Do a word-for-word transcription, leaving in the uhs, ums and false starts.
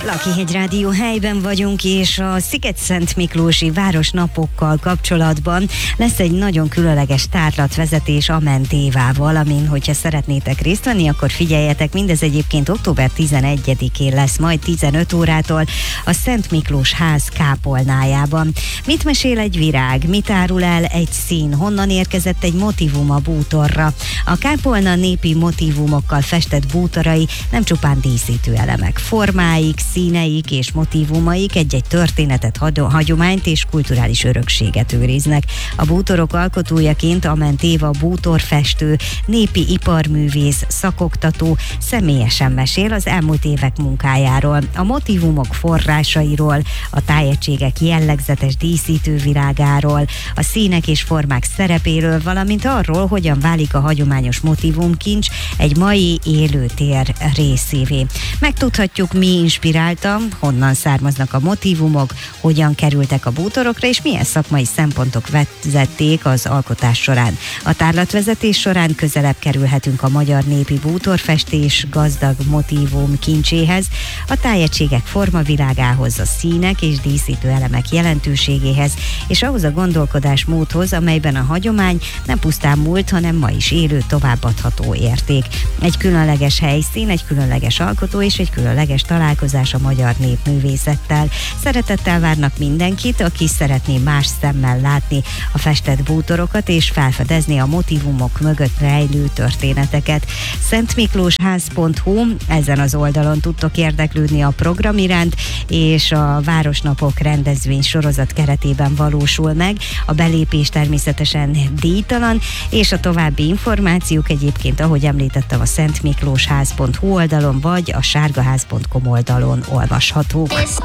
Lakihegy Rádió helyben vagyunk, és a Sziget-Szent Miklósi városnapokkal kapcsolatban lesz egy nagyon különleges tárlatvezetés a Ment Évával, amin, hogyha szeretnétek részt venni, akkor figyeljetek, mindez egyébként október tizenegyedikén lesz, majd tizenöt órától a Szent Miklós ház kápolnájában. Mit mesél egy virág, mit árul el egy szín, honnan érkezett egy motívum a bútorra? A kápolna népi motívumokkal festett bútorai nem csupán díszítő elemek, formáik, színeik és motívumaik egy-egy történetet, hagyományt és kulturális örökséget őriznek. A bútorok alkotójaként a Ment Éva bútorfestő, népi iparművész, szakoktató személyesen mesél az elmúlt évek munkájáról, a motívumok forrásairól, a tájegységek jellegzetes díszítővirágáról, a színek és formák szerepéről, valamint arról, hogyan válik a hagyományos motívumkincs egy mai élőtér részévé. Megtudhatjuk, mi inspirálta, honnan származnak a motívumok, hogyan kerültek a bútorokra, és milyen szakmai szempontok vezették az alkotás során. A tárlatvezetés során közelebb kerülhetünk a magyar népi bútorfestés gazdag motívum kincséhez, a tájegységek formavilágához, a színek és díszítő elemek jelentőségéhez, és ahhoz a gondolkodásmódhoz, amelyben a hagyomány nem pusztán múlt, hanem ma is élő, továbbadható érték. Egy különleges helyszín, egy különleges alkotó és egy különleges találkozás a magyar népművészettel. Szeretettel várnak mindenkit, aki szeretné más szemmel látni a festett bútorokat és felfedezni a motívumok mögött rejlő történeteket. szentmiklósház pont hu, ezen az oldalon tudtok érdeklődni a program iránt, és a Városnapok rendezvény sorozat keretében valósul meg. A belépés természetesen díjtalan, és a további információk egyébként, ahogy említettem, a szentmiklósház pont hu oldalon vagy a sárgaház pont com oldalon olvashatók.